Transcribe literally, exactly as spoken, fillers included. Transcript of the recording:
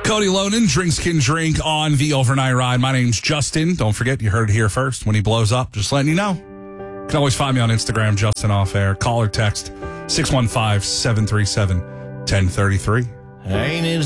Cody Lonan, Drinks Can Drink on the Overnight Ride. My name's Justin. Don't forget, you heard it here first. When he blows up, just letting you know. You can always find me on Instagram, Justin Off Air. Call or text six one five, seven three seven, one zero three three. Ain't it